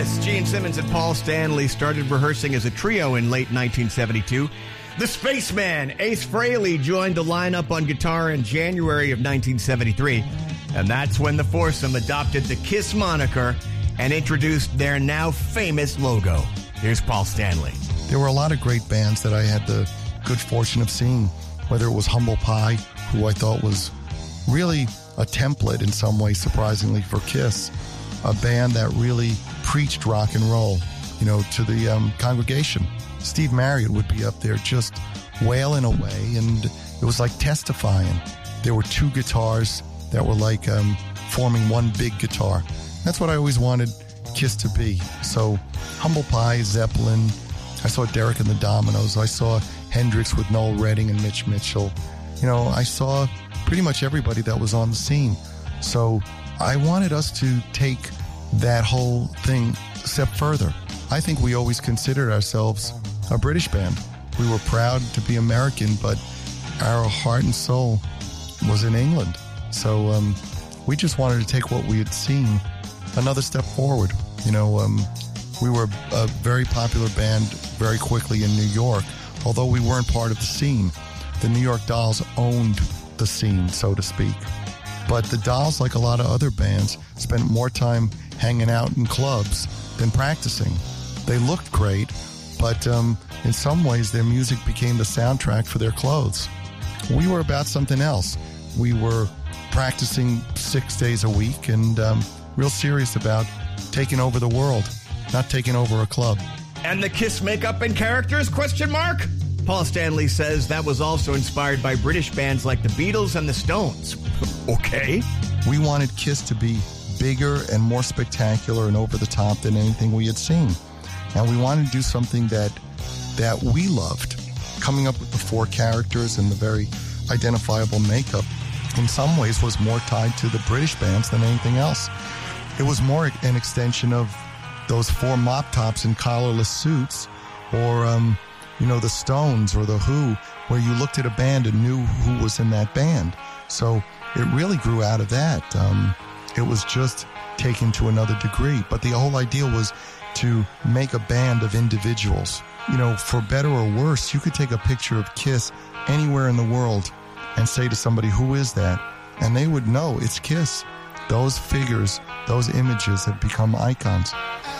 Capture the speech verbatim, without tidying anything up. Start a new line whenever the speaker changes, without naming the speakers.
Kiss. Gene Simmons and Paul Stanley started rehearsing as a trio in late nineteen seventy-two. The Spaceman, Ace Frehley, joined the lineup on guitar in January of nineteen seventy-three. And that's when the foursome adopted the Kiss moniker and introduced their now famous logo. Here's Paul Stanley.
There were a lot of great bands that I had the good fortune of seeing, whether it was Humble Pie, who I thought was really a template in some way, surprisingly, for Kiss, a band that really preached rock and roll, you know, to the um, congregation. Steve Marriott would be up there just wailing away, and it was like testifying. There were two guitars that were like um, forming one big guitar. That's what I always wanted Kiss to be. So Humble Pie, Zeppelin, I saw Derek and the Dominoes, I saw Hendrix with Noel Redding and Mitch Mitchell. You know, I saw pretty much everybody that was on the scene. So I wanted us to take that whole thing a step further. I think we always considered ourselves a British band. We were proud to be American, but our heart and soul was in England. So um, we just wanted to take what we had seen another step forward. You know, um, we were a very popular band very quickly in New York, although we weren't part of the scene. The New York Dolls owned the scene, so to speak. But the Dolls, like a lot of other bands, spent more time hanging out in clubs than practicing. They looked great, but um, in some ways their music became the soundtrack for their clothes. We were about something else. We were practicing six days a week and um, real serious about taking over the world, not taking over a club.
And the Kiss makeup and characters, question mark? Paul Stanley says that was also inspired by British bands like the Beatles and the Stones. Okay.
We wanted Kiss to be bigger and more spectacular and over the top than anything we had seen. And we wanted to do something that that we loved. Coming up with the four characters and the very identifiable makeup, in some ways, was more tied to the British bands than anything else. It was more an extension of those four mop tops in collarless suits, or, um, you know, the Stones or the Who, where you looked at a band and knew who was in that band. So it really grew out of that. Um, it was just taken to another degree. But the whole idea was to make a band of individuals. You know, for better or worse, you could take a picture of Kiss anywhere in the world and say to somebody, who is that? And they would know it's Kiss. Those figures, those images have become icons.